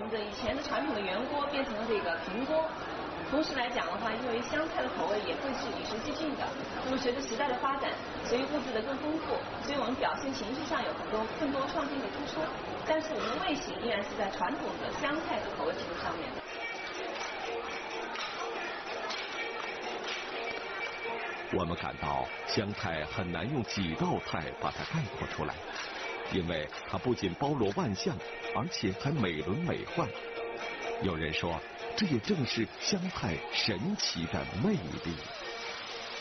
从这以前的传统的圆锅变成了这个平锅。同时来讲的话，因为湘菜的口味也会是与时俱进的，那么随着时代的发展，随意布置的更丰富，所以我们表现形式上有更多创新的突出，但是我们的味型依然是在传统的湘菜的口味制度上面的。 我们感到湘菜很难用几道菜把它概括出来，因为它不仅包罗万象，而且还美轮美奂。有人说，这也正是湘菜神奇的魅力。